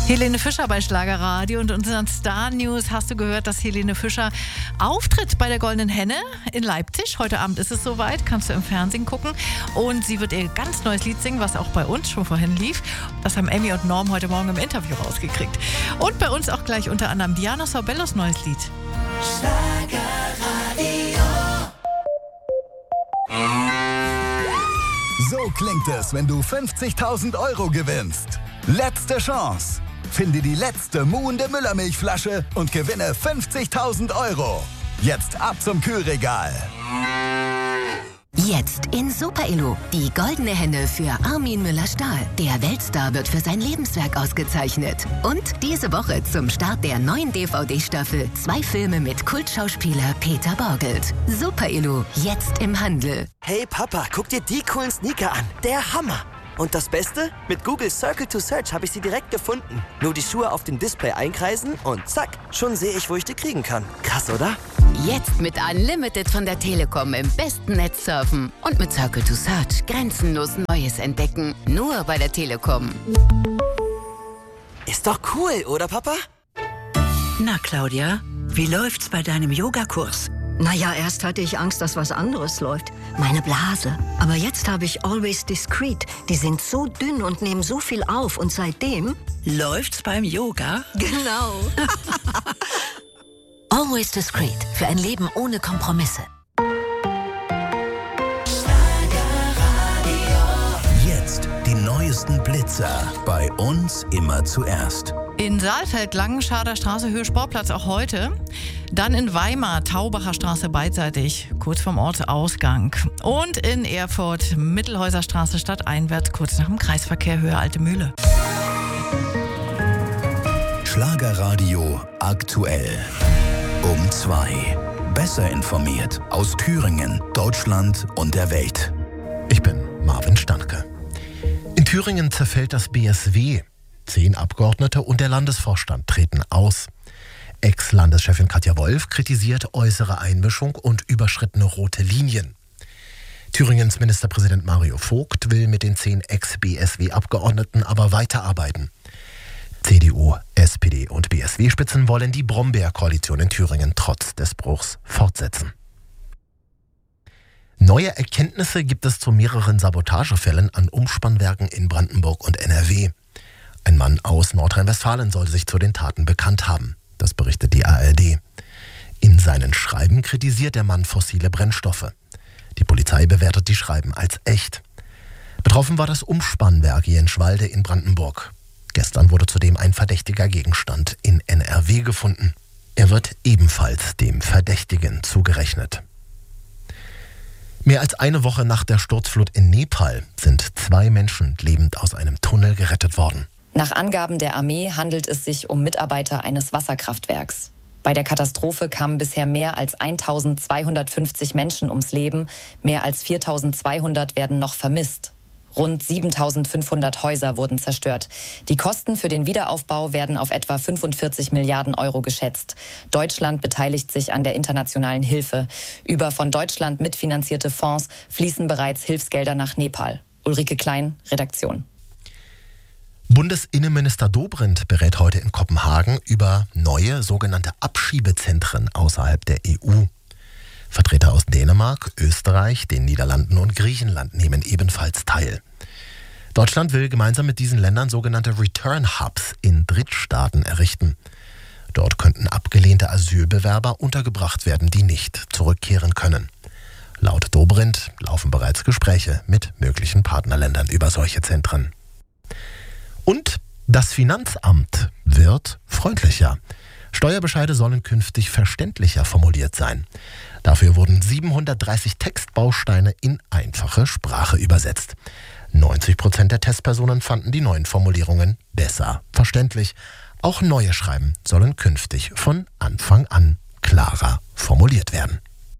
Helene Fischer bei Schlagerradio und unseren Star News hast du gehört, dass Helene Fischer auftritt bei der Goldenen Henne in Leipzig. Heute Abend ist es soweit, kannst du im Fernsehen gucken. Und sie wird ihr ganz neues Lied singen, was auch bei uns schon vorhin lief. Das haben Emmy und Norm heute Morgen im Interview rausgekriegt. Und bei uns auch gleich unter anderem Diana Sorbellos neues Lied. Schlagerradio. So klingt es, wenn du 50.000 Euro gewinnst. Letzte Chance. Finde die letzte muhende Müllermilchflasche und gewinne 50.000 Euro. Jetzt ab zum Kühlregal. Jetzt in Super Illu. Die Goldene Henne für Armin Müller-Stahl. Der Weltstar wird für sein Lebenswerk ausgezeichnet. Und diese Woche zum Start der neuen DVD-Staffel 2 Filme mit Kultschauspieler Peter Borgelt. Super Illu, jetzt im Handel. Hey Papa, guck dir die coolen Sneaker an. Der Hammer. Und das Beste? Mit Google Circle to Search habe ich sie direkt gefunden. Nur die Schuhe auf dem Display einkreisen und zack, schon sehe ich, wo ich die kriegen kann. Krass, oder? Jetzt mit Unlimited von der Telekom im besten Netz surfen. Und mit Circle to Search grenzenlos Neues entdecken. Nur bei der Telekom. Ist doch cool, oder Papa? Na Claudia, wie läuft's bei deinem Yogakurs? Naja, erst hatte ich Angst, dass was anderes läuft. Meine Blase. Aber jetzt habe ich Always Discreet. Die sind so dünn und nehmen so viel auf. Und seitdem... Läuft's beim Yoga? Genau. Always Discreet. Für ein Leben ohne Kompromisse. Jetzt die neuesten Blitzer. Bei uns immer zuerst. In Saalfeld, Langenscharder Straße, Höhe Sportplatz auch heute. Dann in Weimar, Taubacher Straße beidseitig, kurz vom Ortsausgang. Und in Erfurt, Mittelhäuser Straße stadteinwärts, kurz nach dem Kreisverkehr, Höhe Alte Mühle. Schlagerradio aktuell. Um 2. Besser informiert aus Thüringen, Deutschland und der Welt. Ich bin Marvin Standke. In Thüringen zerfällt das BSW. 10 Abgeordnete und der Landesvorstand treten aus. Ex-Landeschefin Katja Wolf kritisiert äußere Einmischung und überschrittene rote Linien. Thüringens Ministerpräsident Mario Vogt will mit den 10 Ex-BSW-Abgeordneten aber weiterarbeiten. CDU, SPD und BSW-Spitzen wollen die Brombeer-Koalition in Thüringen trotz des Bruchs fortsetzen. Neue Erkenntnisse gibt es zu mehreren Sabotagefällen an Umspannwerken in Brandenburg und NRW. Ein Mann aus Nordrhein-Westfalen soll sich zu den Taten bekannt haben. Das berichtet die ARD. In seinen Schreiben kritisiert der Mann fossile Brennstoffe. Die Polizei bewertet die Schreiben als echt. Betroffen war das Umspannwerk Jenschwalde in Brandenburg. Gestern wurde zudem ein verdächtiger Gegenstand in NRW gefunden. Er wird ebenfalls dem Verdächtigen zugerechnet. Mehr als eine Woche nach der Sturzflut in Nepal sind 2 Menschen lebend aus einem Tunnel gerettet worden. Nach Angaben der Armee handelt es sich um Mitarbeiter eines Wasserkraftwerks. Bei der Katastrophe kamen bisher mehr als 1.250 Menschen ums Leben, mehr als 4.200 werden noch vermisst. Rund 7.500 Häuser wurden zerstört. Die Kosten für den Wiederaufbau werden auf etwa 45 Milliarden Euro geschätzt. Deutschland beteiligt sich an der internationalen Hilfe. Über von Deutschland mitfinanzierte Fonds fließen bereits Hilfsgelder nach Nepal. Ulrike Klein, Redaktion. Bundesinnenminister Dobrindt berät heute in Kopenhagen über neue sogenannte Abschiebezentren außerhalb der EU. Vertreter aus Dänemark, Österreich, den Niederlanden und Griechenland nehmen ebenfalls teil. Deutschland will gemeinsam mit diesen Ländern sogenannte Return Hubs in Drittstaaten errichten. Dort könnten abgelehnte Asylbewerber untergebracht werden, die nicht zurückkehren können. Laut Dobrindt laufen bereits Gespräche mit möglichen Partnerländern über solche Zentren. Und das Finanzamt wird freundlicher. Steuerbescheide sollen künftig verständlicher formuliert sein. Dafür wurden 730 Textbausteine in einfache Sprache übersetzt. 90% der Testpersonen fanden die neuen Formulierungen besser verständlich. Auch neue Schreiben sollen künftig von Anfang an klarer formuliert werden.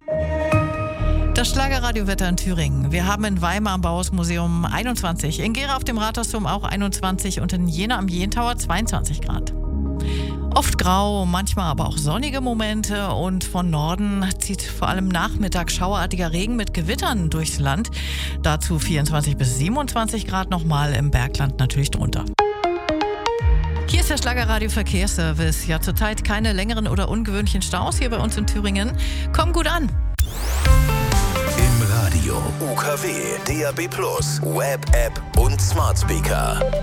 Das Schlagerradiowetter in Thüringen. Wir haben in Weimar am Bauhausmuseum 21, in Gera auf dem Rathausturm auch 21 und in Jena am Jentauer 22 Grad. Oft grau, manchmal aber auch sonnige Momente und von Norden zieht vor allem nachmittags schauerartiger Regen mit Gewittern durchs Land. Dazu 24 bis 27 Grad, nochmal im Bergland natürlich drunter. Hier ist der Schlagerradio Verkehrsservice. Ja, zurzeit keine längeren oder ungewöhnlichen Staus hier bei uns in Thüringen. Komm gut an. Im Radio, UKW, DAB+, Web-App und Smart Speaker.